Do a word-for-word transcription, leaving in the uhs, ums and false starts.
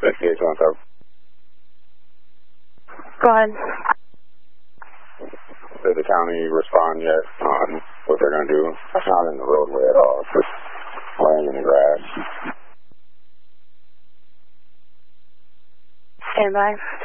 Investigation on top. Go ahead. Did the county respond yet on what they're going to do? It's not in the roadway at all. It's just laying in the grass. Stand by.